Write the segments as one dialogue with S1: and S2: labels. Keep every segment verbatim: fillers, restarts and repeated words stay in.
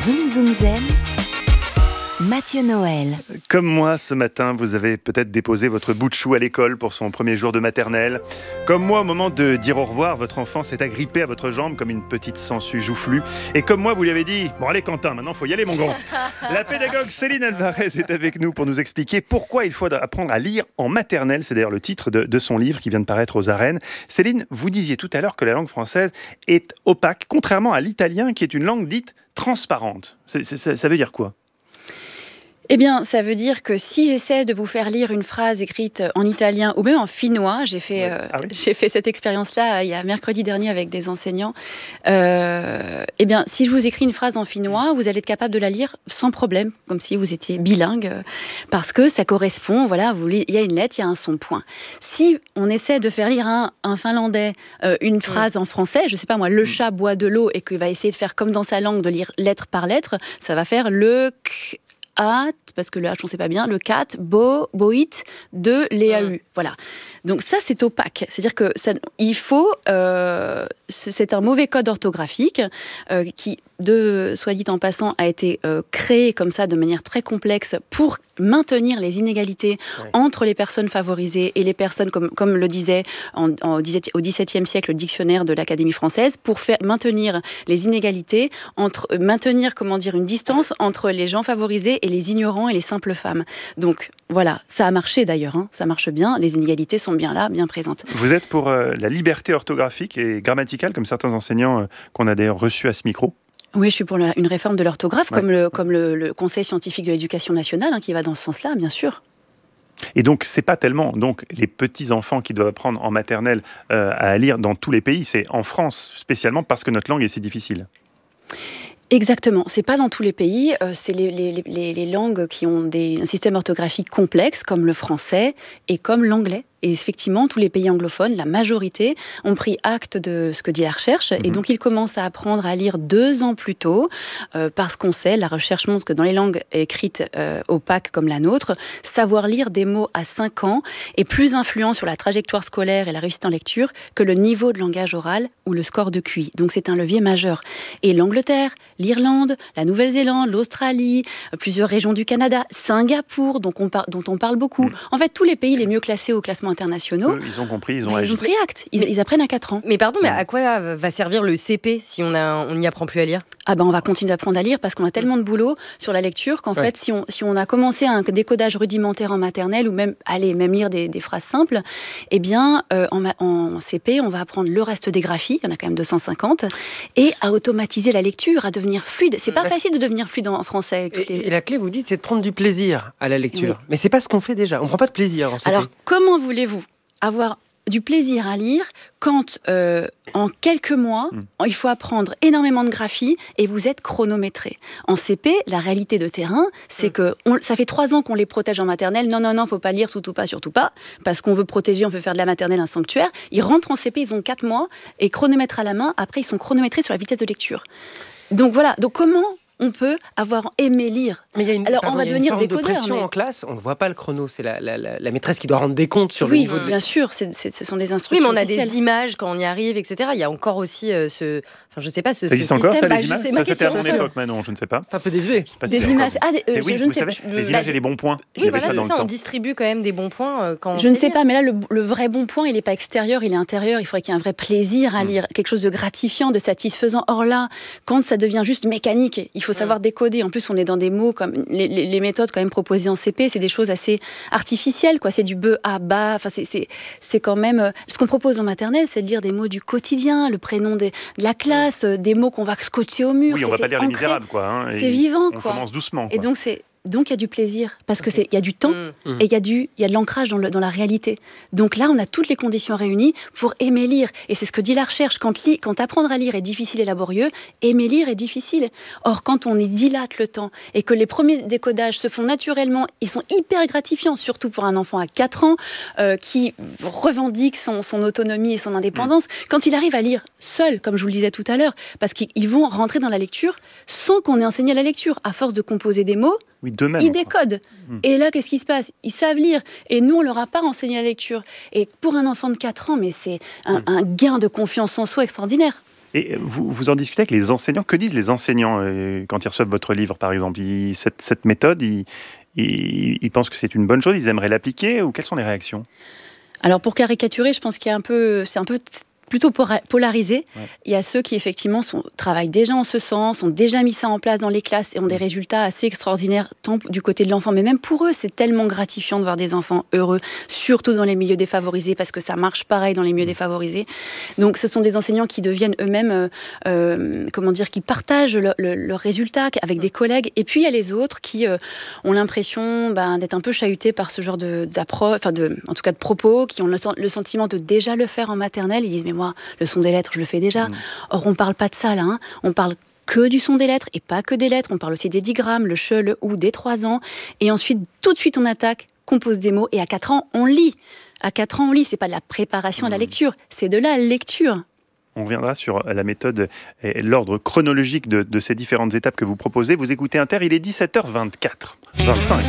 S1: Zoom Zoom Zen, Mathieu Noël.
S2: Comme moi, ce matin, vous avez peut-être déposé votre bout de chou à l'école pour son premier jour de maternelle. Comme moi, au moment de dire au revoir, votre enfant s'est agrippé à votre jambe comme une petite sangsue joufflue. Et comme moi, vous lui avez dit « Bon allez Quentin, maintenant faut y aller mon grand !» La pédagogue Céline Alvarez est avec nous pour nous expliquer pourquoi il faut apprendre à lire en maternelle. C'est d'ailleurs le titre de, de son livre qui vient de paraître aux arènes. Céline, vous disiez tout à l'heure que la langue française est opaque, contrairement à l'italien qui est une langue dite transparente. C'est, c'est, ça veut dire quoi ?
S3: Eh bien, ça veut dire que si j'essaie de vous faire lire une phrase écrite en italien ou même en finnois, j'ai fait,
S2: ouais. ah oui.
S3: euh, j'ai fait cette expérience-là il y a mercredi dernier avec des enseignants. Euh, eh bien, si je vous écris une phrase en finnois, vous allez être capable de la lire sans problème, comme si vous étiez bilingue, euh, parce que ça correspond. Voilà, vous, il y a une lettre, il y a un son point. Si on essaie de faire lire un, un finlandais euh, une phrase en français, je sais pas moi, le chat boit de l'eau, et qu'il va essayer de faire comme dans sa langue, de lire lettre par lettre, ça va faire le k. At, parce que le H on ne sait pas bien, le cat, bo, boit, de, l'E A U. Mmh. Voilà. Donc ça, c'est opaque. C'est-à-dire que ça, il faut... Euh, c'est un mauvais code orthographique euh, qui, de, soit dit en passant, a été euh, créé comme ça de manière très complexe pour maintenir les inégalités ouais. entre les personnes favorisées et les personnes, comme, comme le disait en, en, au dix-septième siècle le dictionnaire de l'Académie française, pour faire, maintenir les inégalités, entre, maintenir comment dire, une distance entre les gens favorisés et les ignorants et les simples femmes. Donc voilà, ça a marché d'ailleurs, hein, ça marche bien, les inégalités sont bien là, bien présentes.
S2: Vous êtes pour euh, la liberté orthographique et grammaticale, comme certains enseignants euh, qu'on a d'ailleurs reçus à ce micro ?
S3: Oui, je suis pour la, une réforme de l'orthographe, ouais. comme, le, comme le, le Conseil scientifique de l'éducation nationale, hein, qui va dans ce sens-là, bien sûr.
S2: Et donc, c'est pas tellement donc, les petits-enfants qui doivent apprendre en maternelle euh, à lire dans tous les pays, c'est en France spécialement parce que notre langue est si difficile.
S3: Exactement, c'est pas dans tous les pays, euh, c'est les, les, les, les langues qui ont des, un système orthographique complexe, comme le français et comme l'anglais. Et effectivement, tous les pays anglophones, la majorité, ont pris acte de ce que dit la recherche. Mmh. Et donc, ils commencent à apprendre à lire deux ans plus tôt, euh, parce qu'on sait, la recherche montre que dans les langues écrites euh, opaques comme la nôtre, savoir lire des mots à cinq ans est plus influent sur la trajectoire scolaire et la réussite en lecture que le niveau de langage oral ou le score de Q I. Donc, c'est un levier majeur. Et l'Angleterre, l'Irlande, la Nouvelle-Zélande, l'Australie, plusieurs régions du Canada, Singapour, donc on par- dont on parle beaucoup. Mmh. En fait, tous les pays les mieux classés au classement internationaux,
S2: Eux, ils ont compris, ils ont
S3: bah,
S2: agi.
S3: Ils ont pris acte, ils, ils apprennent à quatre ans.
S4: Mais pardon, mais à quoi va servir le C P si on n'y apprend plus à lire ?
S3: Ah ben on va continuer d'apprendre à lire parce qu'on a tellement de boulot sur la lecture qu'en ouais. fait, si on, si on a commencé un décodage rudimentaire en maternelle ou même, allez, même lire des, des phrases simples, eh bien, euh, en, en C P, on va apprendre le reste des graphies, il y en a quand même deux cent cinquante, et à automatiser la lecture, à devenir fluide. C'est pas
S4: Parce...
S3: facile de devenir fluide en français.
S5: Et,
S3: les...
S5: et la clé, vous dites, c'est de prendre du plaisir à la lecture. Oui. Mais c'est pas ce qu'on fait déjà. On prend pas de plaisir en C P.
S3: Alors, comment voulez-vous avoir du plaisir à lire quand, euh, en quelques mois, mmh. il faut apprendre énormément de graphie et vous êtes chronométré. En C P, la réalité de terrain, c'est mmh. que on, ça fait trois ans qu'on les protège en maternelle. Non, non, non, faut pas lire, surtout pas, surtout pas, parce qu'on veut protéger, on veut faire de la maternelle un sanctuaire. Ils rentrent en C P, ils ont quatre mois et chronomètre à la main. Après, ils sont chronométrés sur la vitesse de lecture. Donc voilà. Donc comment on peut avoir aimé lire.
S5: Mais il y a une,
S3: Alors,
S5: pardon,
S3: on va
S5: il y a
S3: devenir
S5: une forme
S3: décodeur.
S5: de pression
S3: mais...
S5: en classe, on ne voit pas le chrono, c'est la, la, la, la maîtresse qui doit rendre des comptes sur
S3: oui,
S5: le niveau.
S3: Oui, bien
S5: de...
S3: sûr, c'est, c'est, ce sont des instructions.
S4: Oui, mais on a
S3: officielles.
S4: des images quand on y arrive, et cetera. Il y a encore aussi euh, ce... Enfin, je ne sais pas, ce,
S2: ça
S4: ce
S2: système. Encore, ça,
S4: bah,
S2: les
S4: je
S2: images
S4: sais,
S2: ça,
S4: ma
S2: c'était à
S4: question.
S2: mon époque, maintenant, je ne sais pas.
S5: C'est un peu désuet.
S3: Des
S2: si
S3: images. Ah, des, euh,
S2: oui,
S3: je
S2: vous
S3: ne sais
S2: savez,
S3: pas.
S2: les images et les bons points.
S4: Oui, voilà, c'est ça, on distribue quand même des bons points euh, quand on
S3: Je ne sais
S4: lire.
S3: pas, mais là, le, le vrai bon point, il n'est pas extérieur, il est intérieur. Il faudrait qu'il y ait un vrai plaisir à lire, quelque chose de gratifiant, de satisfaisant. Or là, quand ça devient juste mécanique, il faut savoir décoder. En plus, on est dans des mots comme les, les, les méthodes quand même proposées en C P, c'est des choses assez artificielles, quoi. C'est du be, a, ba. Enfin, c'est, c'est, c'est quand même. Ce qu'on propose en maternelle, c'est de lire des mots du quotidien, le prénom de, de la classe, des mots qu'on va scotcher au mur.
S2: Oui, on
S3: c'est,
S2: va pas lire
S3: ancré.
S2: Les Misérables, quoi. Hein,
S3: c'est vivant,
S2: on
S3: quoi.
S2: On commence doucement. Quoi.
S3: Et donc c'est. Donc, il y a du plaisir, parce qu'il okay. y a du temps mmh. et il y, y a de l'ancrage dans, le, dans la réalité. Donc là, on a toutes les conditions réunies pour aimer lire. Et c'est ce que dit la recherche. Quand, li, quand apprendre à lire est difficile et laborieux, aimer lire est difficile. Or, quand on y dilate le temps et que les premiers décodages se font naturellement, ils sont hyper gratifiants, surtout pour un enfant à quatre ans euh, qui revendique son, son autonomie et son indépendance. Mmh. Quand il arrive à lire seul, comme je vous le disais tout à l'heure, parce qu'ils vont rentrer dans la lecture sans qu'on ait enseigné la lecture. À force de composer des mots,
S2: oui, d'eux-mêmes,
S3: ils décodent.
S2: Mmh.
S3: Et là, qu'est-ce qui se passe ? Ils savent lire. Et nous, on leur a pas enseigné la lecture. Et pour un enfant de quatre ans, mais c'est un, mmh. un gain de confiance en soi extraordinaire.
S2: Et vous, vous en discutez avec les enseignants. Que disent les enseignants euh, quand ils reçoivent votre livre, par exemple? ils, cette, cette méthode, ils, ils, ils pensent que c'est une bonne chose, ils aimeraient l'appliquer, ou quelles sont les réactions?
S3: Alors pour caricaturer, je pense qu'il y a un peu, c'est un peu plutôt polarisé. Ouais. Il y a ceux qui effectivement sont, travaillent déjà en ce sens, ont déjà mis ça en place dans les classes et ont des résultats assez extraordinaires, tant du côté de l'enfant, mais même pour eux, c'est tellement gratifiant de voir des enfants heureux, surtout dans les milieux défavorisés, parce que ça marche pareil dans les milieux défavorisés. Donc ce sont des enseignants qui deviennent eux-mêmes, euh, euh, comment dire, qui partagent leurs le, le résultats avec des collègues. Et puis il y a les autres qui euh, ont l'impression ben, d'être un peu chahutés par ce genre de, d'approche, enfin de, en tout cas de propos, qui ont le, le sentiment de déjà le faire en maternelle. Ils disent mais moi, le son des lettres, je le fais déjà. Mmh. Or, on ne parle pas de ça, là. Hein. On parle que du son des lettres, et pas que des lettres. On parle aussi des digrammes, le che, le ou, des trois ans. Et ensuite, tout de suite, on attaque, compose des mots. Et à quatre ans, on lit. À quatre ans, on lit. Ce n'est pas de la préparation mmh. à la lecture, c'est de la lecture.
S2: On reviendra sur la méthode et l'ordre chronologique de, de ces différentes étapes que vous proposez. Vous écoutez Inter, il est dix-sept heures vingt-quatre, vingt-cinq.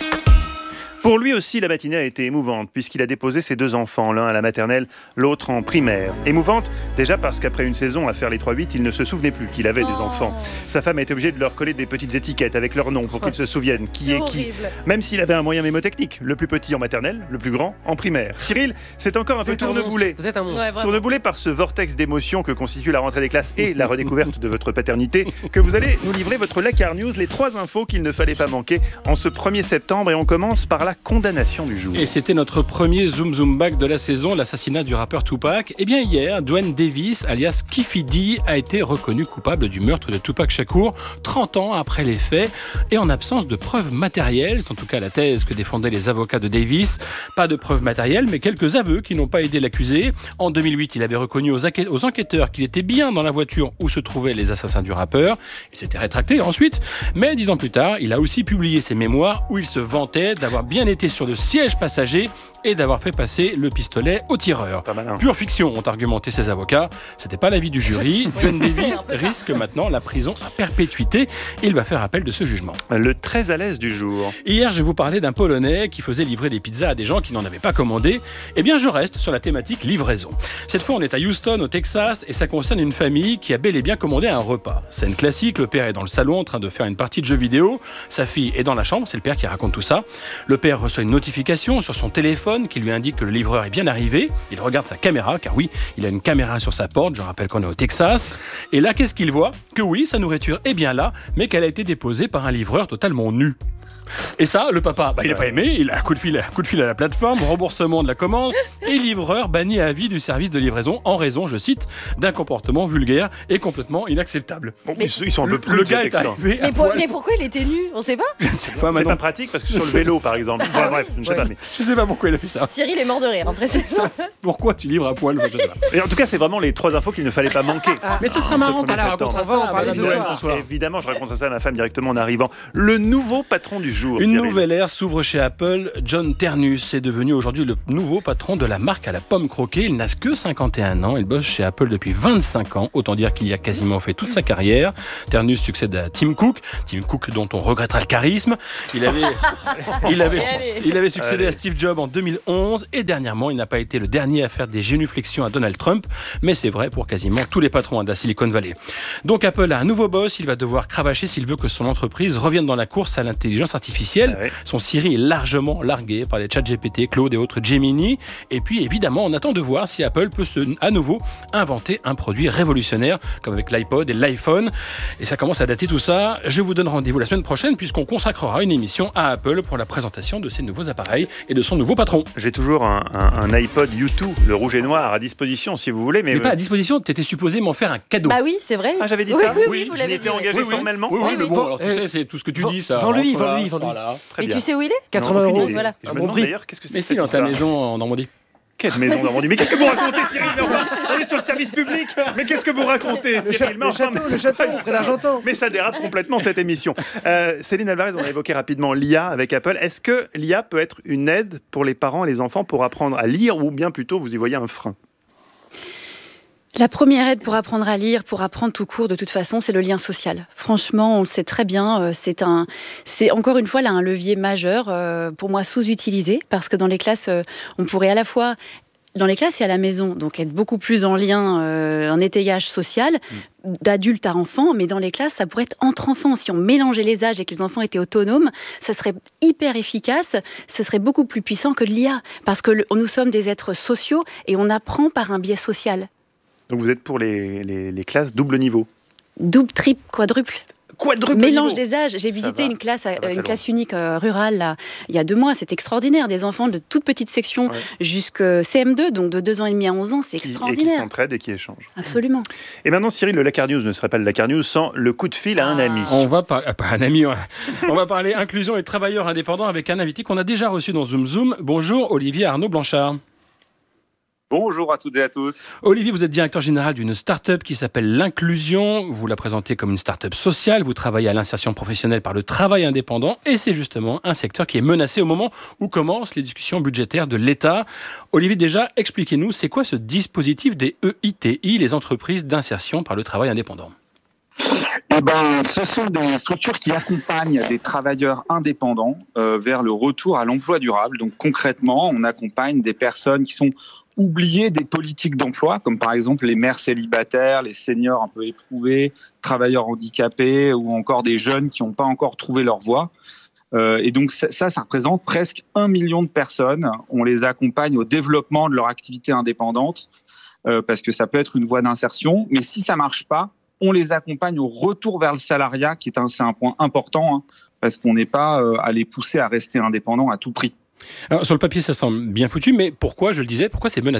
S2: Pour lui aussi, la matinée a été émouvante, puisqu'il a déposé ses deux enfants, l'un à la maternelle, l'autre en primaire. Émouvante, déjà parce qu'après une saison à faire les trois huit, il ne se souvenait plus qu'il avait oh. des enfants. Sa femme a été obligée de leur coller des petites étiquettes avec leur nom pour qu'ils se souviennent qui c'est est horrible. Qui. Même s'il avait un moyen mémotechnique, le plus petit en maternelle, le plus grand en primaire. Cyril, c'est encore un
S5: Vous
S2: peu tourneboulé.
S5: Vous êtes un monstre. Ouais,
S2: tourneboulé par ce vortex d'émotions que constitue la rentrée des classes et la redécouverte de votre paternité, que vous allez nous livrer votre Lakar News, les trois infos qu'il ne fallait pas manquer en ce premier septembre. Et on commence par la condamnation du jour.
S6: Et c'était notre premier Zoom Zoom Back de la saison, l'assassinat du rappeur Tupac. Et bien hier, Dwayne Davis, alias Keffe D, a été reconnu coupable du meurtre de Tupac Shakur, trente ans après les faits, et en absence de preuves matérielles. C'est en tout cas la thèse que défendaient les avocats de Davis. Pas de preuves matérielles, mais quelques aveux qui n'ont pas aidé l'accusé. En deux mille huit, il avait reconnu aux, enquê- aux enquêteurs qu'il était bien dans la voiture où se trouvaient les assassins du rappeur. Il s'était rétracté ensuite, mais dix ans plus tard, il a aussi publié ses mémoires où il se vantait d'avoir bien été sur le siège passager et d'avoir fait passer le pistolet au tireur.
S2: Hein.
S6: Pure fiction, ont argumenté ses avocats. C'était pas l'avis du jury. Dwayne Davis risque maintenant la prison à perpétuité. Il va faire appel de ce jugement.
S2: Le très à l'aise du jour.
S6: Hier, je vous parlais d'un Polonais qui faisait livrer des pizzas à des gens qui n'en avaient pas commandé. Eh bien, je reste sur la thématique livraison. Cette fois, on est à Houston, au Texas, et ça concerne une famille qui a bel et bien commandé un repas. Scène classique, le père est dans le salon en train de faire une partie de jeux vidéo. Sa fille est dans la chambre, c'est le père qui raconte tout ça. Le père reçoit une notification sur son téléphone qui lui indique que le livreur est bien arrivé. Il regarde sa caméra, car oui, il a une caméra sur sa porte. Je rappelle qu'on est au Texas. Et là, qu'est-ce qu'il voit? Que oui, sa nourriture est bien là, mais qu'elle a été déposée par un livreur totalement nu. Et ça, le papa, bah, il n'a pas aimé, il a un coup de fil, un coup de fil à la plateforme, remboursement de la commande, et livreur banni à vie du service de livraison en raison, je cite, d'un comportement vulgaire et complètement inacceptable.
S2: Bon, mais ils sont un peu plus
S6: le gars est arrivé
S4: mais, pour, mais pourquoi il était nu? On sait pas.
S6: Je sais pas,
S2: c'est pas pratique parce que sur le vélo, par exemple. Enfin, bref, je ne sais
S6: ouais.
S2: pas. Mais...
S6: Je sais pas pourquoi il a fait ça.
S4: Cyril est mort de rire, en précision.
S6: Pourquoi tu livres à poil? Je sais pas.
S2: Et en tout cas, c'est vraiment les trois infos qu'il ne fallait pas manquer.
S6: Ah, mais ce sera marrant
S2: quand
S6: la raconte. On va en parler ce soir.
S2: Évidemment, je raconte ça à ma femme directement en arrivant. Le nouveau patron du jour.
S6: Une nouvelle ère s'ouvre chez Apple. John Ternus est devenu aujourd'hui le nouveau patron de la marque à la pomme croquée. Il n'a que cinquante et un ans. Il bosse chez Apple depuis vingt-cinq ans. Autant dire qu'il y a quasiment fait toute sa carrière. Ternus succède à Tim Cook. Tim Cook dont on regrettera le charisme. Il avait, il avait, il avait succédé Allez. à Steve Jobs en deux mille onze. Et dernièrement, il n'a pas été le dernier à faire des génuflexions à Donald Trump. Mais c'est vrai pour quasiment tous les patrons de la Silicon Valley. Donc Apple a un nouveau boss. Il va devoir cravacher s'il veut que son entreprise revienne dans la course à l'intelligence artificielle. Ah oui. Son Siri est largement largué par les chats G P T, Claude et autres Gemini. Et puis évidemment, on attend de voir si Apple peut se, à nouveau inventer un produit révolutionnaire comme avec l'iPod et l'iPhone. Et ça commence à dater tout ça. Je vous donne rendez-vous la semaine prochaine puisqu'on consacrera une émission à Apple pour la présentation de ses nouveaux appareils et de son nouveau patron.
S2: J'ai toujours un, un, un iPod U deux, le rouge et noir, à disposition si vous voulez. Mais,
S6: mais pas à disposition, tu étais supposé m'en faire un cadeau.
S4: Bah oui, c'est vrai.
S2: Ah, j'avais dit
S4: oui,
S2: ça
S4: Oui, oui,
S2: oui
S4: vous
S2: je
S4: l'avez
S2: m'étais
S4: dit.
S2: engagé
S6: oui, oui.
S2: formellement.
S6: Oui, oui,
S4: oui,
S6: mais bon,
S4: oui.
S6: alors tu sais, c'est tout ce que tu dis, ça.
S5: Vends-lui, vends-lui, vends-lui.
S2: Voilà, très
S4: Et
S2: bien.
S4: tu sais où il est?
S5: quatre-vingts euros.
S4: Voilà.
S2: Je me demande d'ailleurs qu'est-ce que c'est.
S6: Mais si, dans ta maison en Normandie.
S2: Quelle maison en Normandie? Mais qu'est-ce que vous racontez, Cyril? On est sur le service public. Mais qu'est-ce que vous racontez, Cyril?
S5: Le château, le château, près d'Argentan.
S2: Mais ça dérape complètement cette émission. Euh, Céline Alvarez, on a évoqué rapidement l'I A avec Apple. Est-ce que l'I A peut être une aide pour les parents et les enfants pour apprendre à lire, ou bien plutôt vous y voyez un frein?
S3: La première aide pour apprendre à lire, pour apprendre tout court, de toute façon, c'est le lien social. Franchement, on le sait très bien, c'est, un, c'est encore une fois là un levier majeur, euh, pour moi sous-utilisé, parce que dans les classes, euh, on pourrait à la fois dans les classes et à la maison, donc être beaucoup plus en lien, euh, en étayage social, mmh. d'adulte à enfant, mais dans les classes, ça pourrait être entre enfants. Si on mélangeait les âges et que les enfants étaient autonomes, ça serait hyper efficace, ça serait beaucoup plus puissant que l'I A, parce que le, nous sommes des êtres sociaux et on apprend par un biais social.
S2: Donc vous êtes pour les, les, les classes double niveau?
S3: Double, triple, quadruple.
S2: Quadruple
S3: Mélange
S2: niveau.
S3: des âges. J'ai visité
S2: va,
S3: une classe, une
S2: loin.
S3: classe unique euh, rurale là, il y a deux mois. C'est extraordinaire. Des enfants de toute petite section ouais. jusqu'à C M deux, donc de deux ans et demi à onze ans. C'est qui, extraordinaire.
S2: Et qui s'entraident et qui échangent.
S3: Absolument.
S2: Et maintenant, Cyril, le Lakar News ne serait pas le Lakar News sans le coup de fil à un ami.
S6: On va parler, pas un ami, ouais. On va parler inclusion et travailleurs indépendants avec un invité qu'on a déjà reçu dans Zoom Zoom. Bonjour, Olivier Arnaud Blanchard.
S7: Bonjour à toutes et à tous.
S6: Olivier, vous êtes directeur général d'une start-up qui s'appelle l'Inclusion. Vous la présentez comme une start-up sociale. Vous travaillez à l'insertion professionnelle par le travail indépendant. Et c'est justement un secteur qui est menacé au moment où commencent les discussions budgétaires de l'État. Olivier, déjà, expliquez-nous, c'est quoi ce dispositif des E I T I, les entreprises d'insertion par le travail indépendant ?
S7: Eh ben, ce sont des structures qui accompagnent des travailleurs indépendants euh, vers le retour à l'emploi durable. Donc concrètement, on accompagne des personnes qui sont oubliées des politiques d'emploi, comme par exemple les mères célibataires, les seniors un peu éprouvés, travailleurs handicapés ou encore des jeunes qui n'ont pas encore trouvé leur voie. Euh, et donc ça, ça représente presque un million de personnes. On les accompagne au développement de leur activité indépendante euh, parce que ça peut être une voie d'insertion. Mais si ça marche pas, on les accompagne au retour vers le salariat, qui est un, c'est un point important, hein, parce qu'on n'est pas euh, à les pousser à rester indépendants à tout prix.
S6: Alors, sur le papier, ça semble bien foutu, mais pourquoi, je le disais, pourquoi c'est menacé ?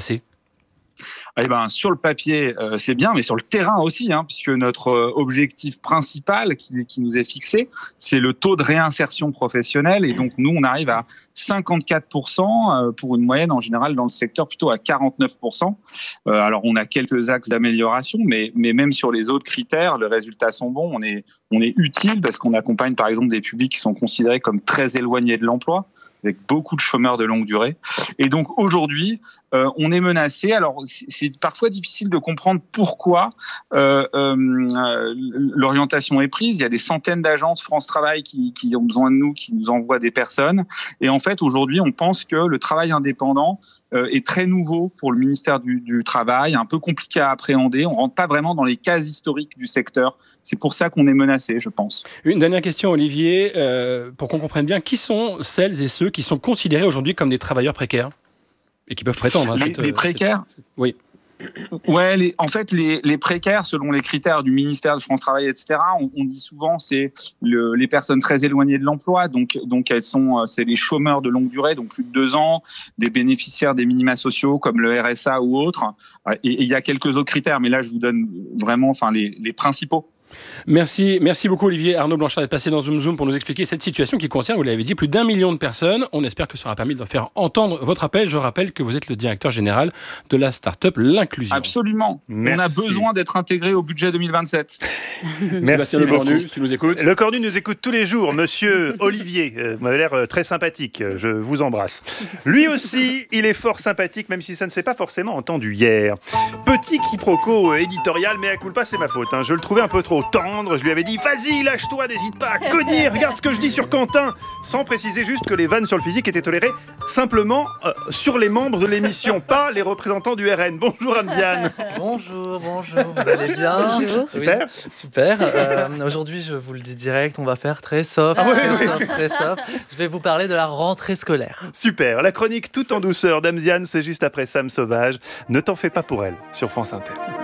S7: Eh ben, sur le papier, euh, c'est bien, mais sur le terrain aussi, hein, puisque notre euh, objectif principal qui, qui nous est fixé, c'est le taux de réinsertion professionnelle. Et donc, nous, on arrive à cinquante-quatre pour cent euh, pour une moyenne, en général, dans le secteur, plutôt à quarante-neuf pour cent. Euh, alors, on a quelques axes d'amélioration, mais, mais même sur les autres critères, les résultats sont bons. On est, on est utile parce qu'on accompagne, par exemple, des publics qui sont considérés comme très éloignés de l'emploi, avec beaucoup de chômeurs de longue durée. Et donc aujourd'hui, euh, on est menacé. Alors c'est, c'est parfois difficile de comprendre pourquoi euh, euh, l'orientation est prise. Il y a des centaines d'agences France Travail qui, qui ont besoin de nous, qui nous envoient des personnes. Et en fait, aujourd'hui, on pense que le travail indépendant euh, est très nouveau pour le ministère du, du Travail, un peu compliqué à appréhender. On rentre pas vraiment dans les cases historiques du secteur. C'est pour ça qu'on est menacé, je pense.
S6: Une dernière question, Olivier, euh, pour qu'on comprenne bien, qui sont celles et ceux qui sont considérés aujourd'hui comme des travailleurs précaires et qui peuvent prétendre hein,
S7: les,
S6: cette,
S7: les précaires
S6: cette, cette... Oui.
S7: Ouais, les, en fait, les, les précaires, selon les critères du ministère de France Travail, et cetera, on, on dit souvent c'est le, les personnes très éloignées de l'emploi, donc donc elles sont, c'est les chômeurs de longue durée, donc plus de deux ans, des bénéficiaires des minima sociaux comme le R S A ou autres, et il y a quelques autres critères, mais là je vous donne vraiment, enfin les, les principaux.
S6: Merci, merci beaucoup Olivier Arnaud Blanchard d'être passé dans Zoom Zoom pour nous expliquer cette situation qui concerne, vous l'avez dit, plus d'un million de personnes. On espère que ça aura permis de faire entendre votre appel. Je rappelle que vous êtes le directeur général de la start-up L'Inclusion.
S7: Absolument. Merci. On a besoin d'être intégré au budget deux mille vingt-sept.
S6: Merci Le Cornu, si tu nous écoutes.
S2: Le Cornu nous écoute tous les jours. Monsieur Olivier, euh, vous m'avez l'air euh, très sympathique. Je vous embrasse. Lui aussi, il est fort sympathique, même si ça ne s'est pas forcément entendu hier. Petit quiproquo éditorial, mais à culpa, c'est ma faute. Hein. Je le trouvais un peu trop tendre, je lui avais dit vas-y lâche-toi, n'hésite pas à cogner, regarde ce que je dis sur Quentin, sans préciser juste que les vannes sur le physique étaient tolérées simplement euh, sur les membres de l'émission, pas les représentants du R N. Bonjour Amziane.
S8: Bonjour, bonjour, vous allez bien?
S3: Bonjour.
S2: Super.
S8: Oui, super. Euh, aujourd'hui, je vous le dis direct, on va faire très soft,
S2: ah,
S8: très,
S2: oui,
S8: soft
S2: oui.
S8: très soft. Je vais vous parler de la rentrée scolaire.
S2: Super, la chronique tout en douceur d'Amziane, c'est juste après Sam Sauvage. Ne t'en fais pas pour elle sur France Inter.